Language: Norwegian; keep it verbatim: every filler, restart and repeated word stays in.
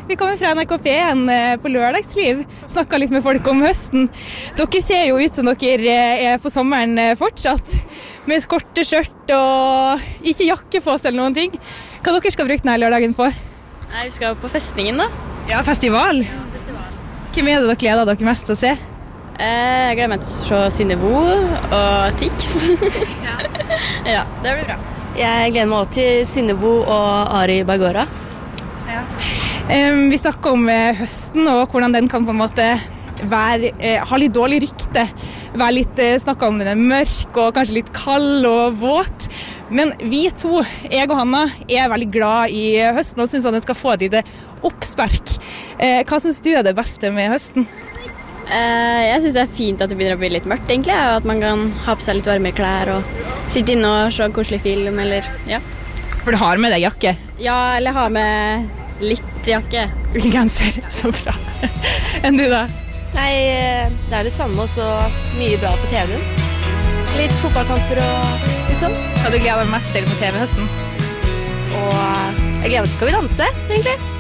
Vi kommer fra N R K P en på Lørdagsliv, snakket litt med folk om høsten. Dere ser jo ut som dere er på sommeren fortsatt, med korte skjørt og ikke jakke på oss eller noen ting. Hva dere skal bruke denne lørdagen på? Nei, vi skal på festningen da. Ja, festival. Ja, festival. Hvem er det dere gleder dere mest til å se? Eh, jeg gleder meg til å se Synnøve og Tix. ja. ja, det blir bra. Jeg gleder meg også til Synnøve og Ari Bargora. Ja. Um, vi snakker om uh, høsten og hvordan den kan på en måte være, uh, ha litt dårlig rykte. Være litt, uh, snakke om den er mørk og kanskje litt kald og våt. Men vi to, jeg og Hanna, er veldig glad i høsten og synes at den skal få et lite oppspark. Uh, hva synes du er det beste med høsten? Eh, jeg synes det er fint at det begynner å bli litt mørkt egentlig, og at man kan ha på seg litt varmere klær og sitte inne og se koselig film, eller ja. For du har med deg jakke? Ja, eller ha med litt jakke. Ullgenser, så bra. Enn du da? Nei, det er det samme, og så mye bra på T V-en. Litt fotballkamper og litt sånn. Hva du gleder deg mest til på T V-høsten? Og jeg gleder meg til Skal vi danse, egentlig.